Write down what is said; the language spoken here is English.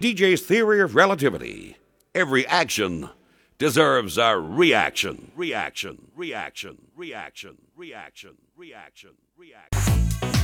DJ's theory of relativity. Every action deserves a reaction. Reaction, reaction, reaction, reaction, reaction, reaction.